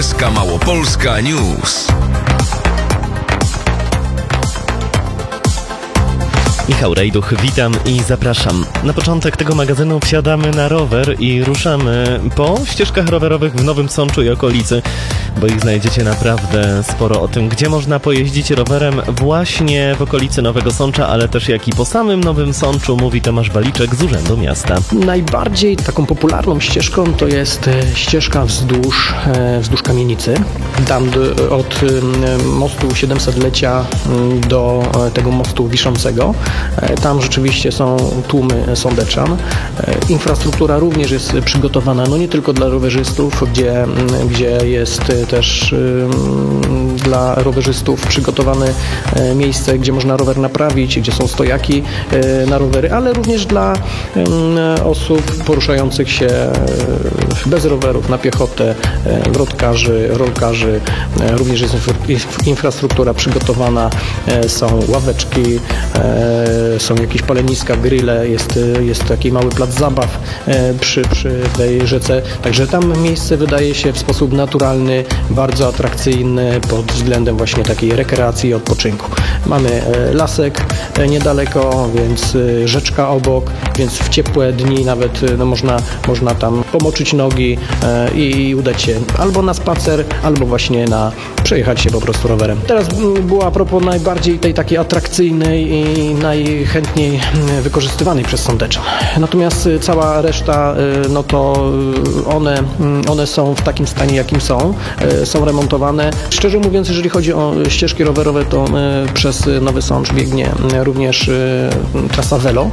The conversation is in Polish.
Małopolska News. Michał Rejduch, witam i zapraszam. Na początek tego magazynu wsiadamy na rower i ruszamy po ścieżkach rowerowych w Nowym Sączu i okolicy, bo ich znajdziecie naprawdę sporo o tym, gdzie można pojeździć rowerem właśnie w okolicy Nowego Sącza, ale też jak i po samym Nowym Sączu, mówi Tomasz Baliczek z Urzędu Miasta. Najbardziej taką popularną ścieżką to jest ścieżka wzdłuż kamienicy. Tam od mostu 700-lecia do tego mostu wiszącego. Tam rzeczywiście są tłumy sądeczan. Infrastruktura również jest przygotowana, no nie tylko dla rowerzystów, gdzie jest też dla rowerzystów przygotowane miejsce, gdzie można rower naprawić, gdzie są stojaki na rowery, ale również dla osób poruszających się bez rowerów, na piechotę, wrotkarzy, rolkarzy. Również jest infrastruktura przygotowana, są ławeczki, są jakieś paleniska, grille, jest taki mały plac zabaw przy tej rzece. Także tam miejsce wydaje się w sposób naturalny, bardzo atrakcyjny pod względem właśnie takiej rekreacji i odpoczynku. Mamy lasek niedaleko, więc rzeczka obok, więc w ciepłe dni nawet można tam pomoczyć nogi i udać się albo na spacer, albo właśnie przejechać się po prostu rowerem. Teraz była a propos najbardziej tej takiej atrakcyjnej i najchętniej wykorzystywanej przez sądeczan. Natomiast cała reszta, no to one są w takim stanie, jakim są remontowane. Szczerze mówiąc, jeżeli chodzi o ścieżki rowerowe, to przez Nowy Sącz biegnie również trasa Velo.